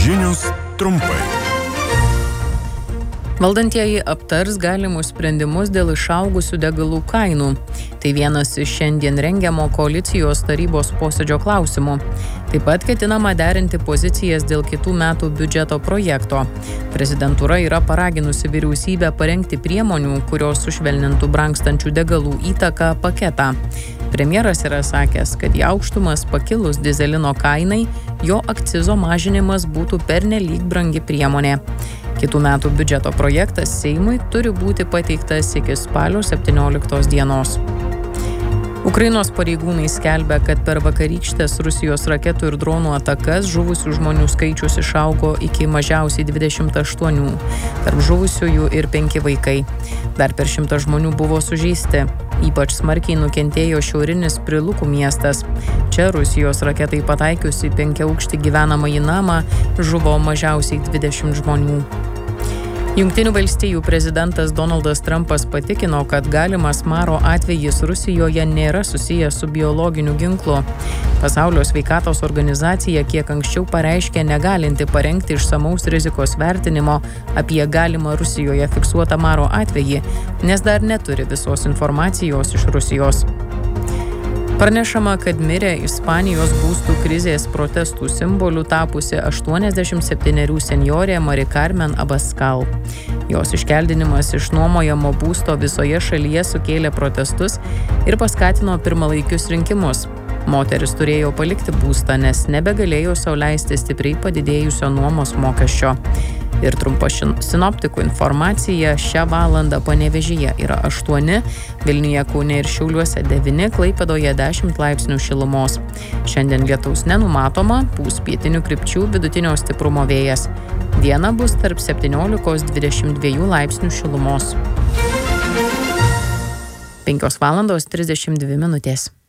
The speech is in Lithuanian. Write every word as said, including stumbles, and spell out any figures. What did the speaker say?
Žinios trumpai. Valdantieji aptars galimus sprendimus dėl išaugusių degalų kainų. Tai vienas iš šiandien rengiamo koalicijos tarybos posėdžio klausimų. Taip pat ketinama derinti pozicijas dėl kitų metų biudžeto projekto. Prezidentūra yra paraginusi vyriausybę parengti priemonių, kurios sušvelnintų brangstančių degalų įtaką paketą. Premjeras yra sakęs, kad į aukštumas pakilus dizelino kainai, jo akcizo mažinimas būtų pernelyg brangi priemonė. Kitų metų biudžeto projektas Seimui turi būti pateiktas iki spalio septynioliktos dienos. Ukrainos pareigūnai skelbia, kad per vakarykštės Rusijos raketų ir dronų atakas žuvusių žmonių skaičius išaugo iki mažiausiai dvidešimt aštuonių. Tarp žuvusiųjų ir penki vaikai. Dar per šimtą žmonių buvo sužeisti. Ypač smarkiai nukentėjo šiaurinis Prilukų miestas. Čia Rusijos raketai pataikius į penkiaaukštį gyvenamąjį namą žuvo mažiausiai dvidešimt žmonių. Jungtinių valstijų prezidentas Donaldas Trumpas patikino, kad galimas Maro atvejis Rusijoje nėra susijęs su biologiniu ginklu. Pasaulio sveikatos organizacija kiek anksčiau pareiškė negalinti parengti išsamaus rizikos vertinimo apie galimą Rusijoje fiksuotą Maro atvejį, nes dar neturi visos informacijos iš Rusijos. Pranešama, kad mirė Ispanijos būstų krizės protestų simboliu tapusi aštuoniasdešimt septynerių senjorė Mari Carmen Abascal. Jos iškeldinimas iš nuomojamo būsto visoje šalyje sukėlė protestus ir paskatino pirmalaikius rinkimus. Moteris turėjo palikti būstą, nes nebegalėjo sau leisti stipriai padidėjusio nuomos mokesčio. Ir trumpa sinoptikų informacija: šią valandą Panevėžyje yra aštuoni, Vilniuje, Kaune ir Šiauliuose devyni, Klaipėdoje dešimt laipsnių šilumos. Šiandien lietaus nenumatoma, pūs pietinių krypčių vidutinio stiprumo vėjas. Diena bus tarp septyniolikos dvidešimt dviejų laipsnių šilumos. penkios valandos trisdešimt dvi minutės.